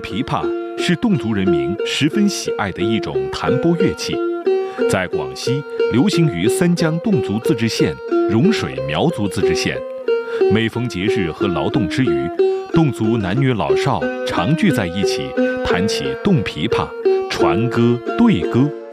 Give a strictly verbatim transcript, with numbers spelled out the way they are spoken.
琵琶是侗族人民十分喜爱的一种弹拨乐器，在广西流行于三江侗族自治县、融水苗族自治县。每逢节日和劳动之余，侗族男女老少常聚在一起，弹起侗琵琶，传歌对歌。